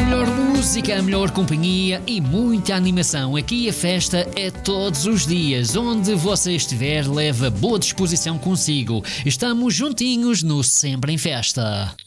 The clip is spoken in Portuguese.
melhor música, a melhor companhia e muita animação. Aqui a festa é todos os dias. Onde você estiver, leva boa disposição consigo. Estamos juntinhos no Sempre em Festa.